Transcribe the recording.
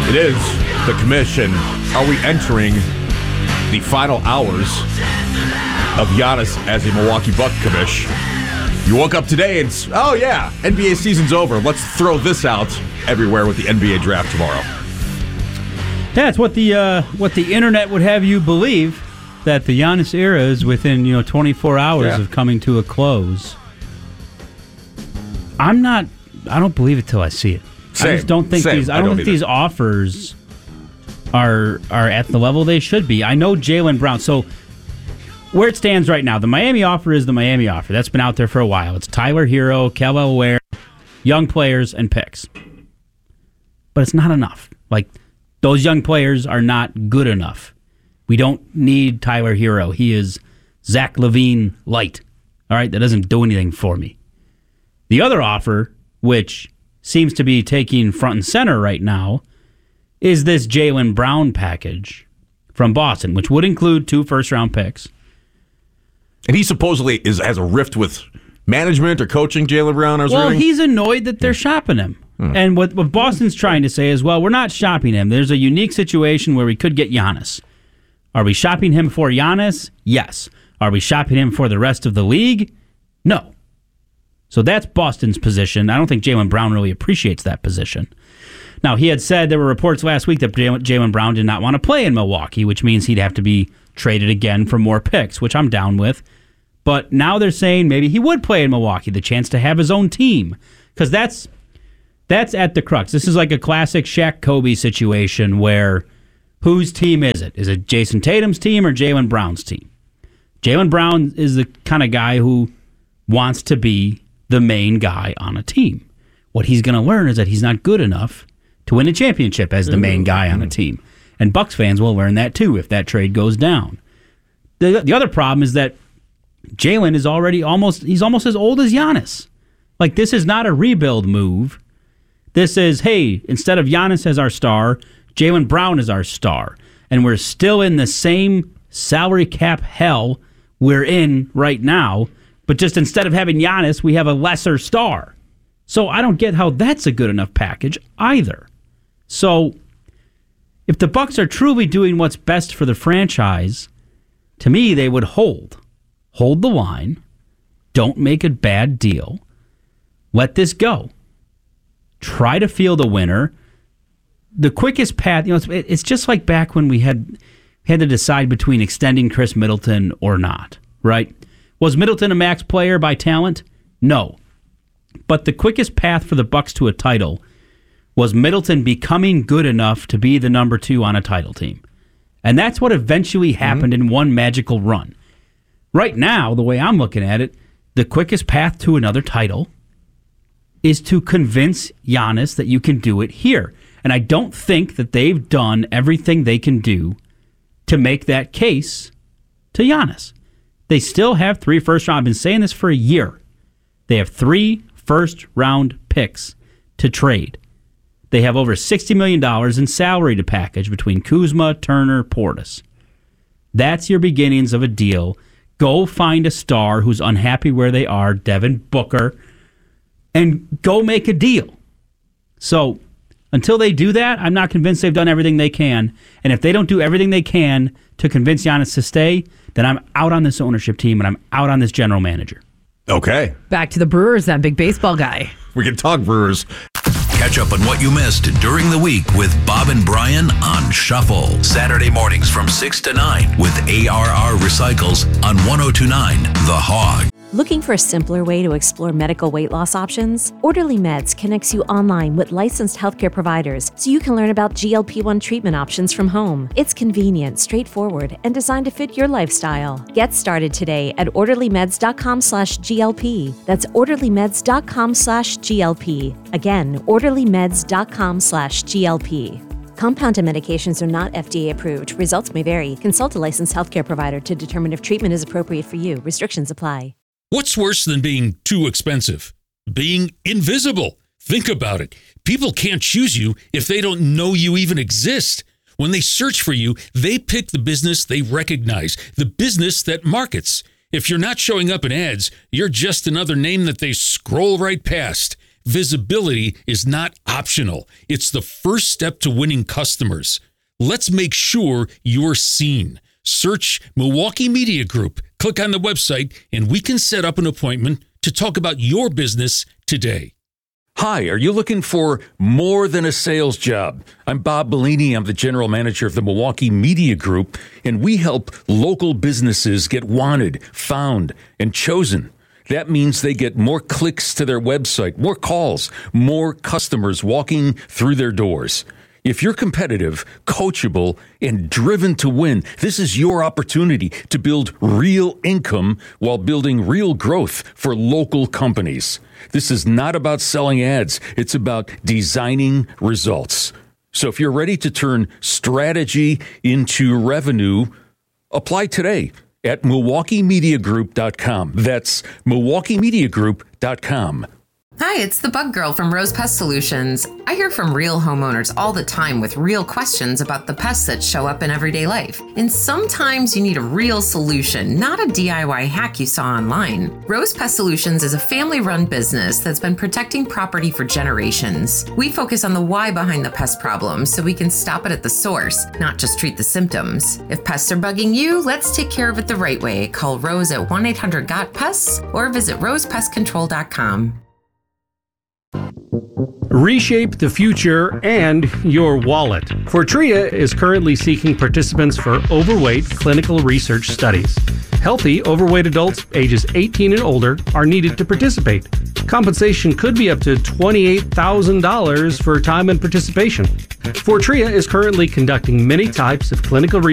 It is the commission. Are we entering the final hours of Giannis as a Milwaukee Buck commish? You woke up today and oh yeah, NBA season's over. Let's throw this out everywhere with the NBA draft tomorrow. Yeah, it's what the internet would have you believe, that the Giannis era is within 24 hours of coming to a close. I don't believe it till I see it. Same, I just don't think these offers are at the level they should be. I know Jaylen Brown. So where it stands right now, the Miami offer is the Miami offer. That's been out there for a while. It's Tyler Hero, Kelvin Ware, young players, and picks. But it's not enough. Like, those young players are not good enough. We don't need Tyler Hero. He is Zach LaVine light. All right, that doesn't do anything for me. The other offer, which seems to be taking front and center right now, is this Jaylen Brown package from Boston, which would include 2 first-round picks. And he supposedly has a rift with management or coaching, Jaylen Brown. He's annoyed that they're shopping him. And what Boston's trying to say is, well, we're not shopping him. There's a unique situation where we could get Giannis. Are we shopping him for Giannis? Yes. Are we shopping him for the rest of the league? No. So that's Boston's position. I don't think Jaylen Brown really appreciates that position. Now, he had said there were reports last week that Jaylen Brown did not want to play in Milwaukee, which means he'd have to be traded again for more picks, which I'm down with. But now they're saying maybe he would play in Milwaukee, the chance to have his own team. Because that's at the crux. This is like a classic Shaq-Kobe situation where whose team is it? Is it Jason Tatum's team or Jaylen Brown's team? Jaylen Brown is the kind of guy who wants to be the main guy on a team. What he's going to learn is that he's not good enough to win a championship as the main guy on a team. And Bucks fans will learn that too if that trade goes down. The other problem is that Jaylen is he's almost as old as Giannis. Like, this is not a rebuild move. This is, hey, instead of Giannis as our star, Jaylen Brown is our star. And we're still in the same salary cap hell we're in right now, but just instead of having Giannis, we have a lesser star. So I don't get how that's a good enough package either. So if the Bucks are truly doing what's best for the franchise, to me, they would hold the line, don't make a bad deal, let this go. Try to field a winner. The quickest path, it's just like back when we had to decide between extending Chris Middleton or not, right? Was Middleton a max player by talent? No. But the quickest path for the Bucks to a title was Middleton becoming good enough to be the number 2 on a title team. And that's what eventually happened in one magical run. Right now, the way I'm looking at it, the quickest path to another title is to convince Giannis that you can do it here. And I don't think that they've done everything they can do to make that case to Giannis. They still have 3 first-round. I've been saying this for a year. They have 3 first-round picks to trade. They have over $60 million in salary to package between Kuzma, Turner, Portis. That's your beginnings of a deal. Go find a star who's unhappy where they are, Devin Booker, and go make a deal. So until they do that, I'm not convinced they've done everything they can. And if they don't do everything they can to convince Giannis to stay, then I'm out on this ownership team and I'm out on this general manager. Okay. Back to the Brewers, that big baseball guy. We can talk Brewers. Catch up on what you missed during the week with Bob and Brian on Shuffle. Saturday mornings from 6 to 9 with ARR Recycles on 102.9 The Hog. Looking for a simpler way to explore medical weight loss options? Orderly Meds connects you online with licensed healthcare providers so you can learn about GLP-1 treatment options from home. It's convenient, straightforward, and designed to fit your lifestyle. Get started today at orderlymeds.com/GLP. That's orderlymeds.com/GLP. Again, orderlymeds.com/GLP. Compounded medications are not FDA approved. Results may vary. Consult a licensed healthcare provider to determine if treatment is appropriate for you. Restrictions apply. What's worse than being too expensive? Being invisible. Think about it. People can't choose you if they don't know you even exist. When they search for you, they pick the business they recognize, the business that markets. If you're not showing up in ads, you're just another name that they scroll right past. visibility is not optional. It's the first step to winning customers. Let's make sure you're seen. Search Milwaukee Media Group, click on the website, and we can set up an appointment to talk about your business today. Hi, are you looking for more than a sales job? I'm Bob Bellini. I'm the general manager of the Milwaukee Media Group, and we help local businesses get wanted, found, and chosen. That means they get more clicks to their website, more calls, more customers walking through their doors. If you're competitive, coachable, and driven to win, this is your opportunity to build real income while building real growth for local companies. This is not about selling ads. It's about designing results. So if you're ready to turn strategy into revenue, apply today at MilwaukeeMediaGroup.com. That's MilwaukeeMediaGroup.com. Hi, it's the Bug Girl from Rose Pest Solutions. I hear from real homeowners all the time with real questions about the pests that show up in everyday life. And sometimes you need a real solution, not a DIY hack you saw online. Rose Pest Solutions is a family-run business that's been protecting property for generations. We focus on the why behind the pest problem so we can stop it at the source, not just treat the symptoms. If pests are bugging you, let's take care of it the right way. Call Rose at 1-800-GOT-PESTS or visit rosepestcontrol.com. Reshape the future and your wallet. Fortrea is currently seeking participants for overweight clinical research studies. Healthy, overweight adults ages 18 and older are needed to participate. Compensation could be up to $28,000 for time and participation. Fortrea is currently conducting many types of clinical research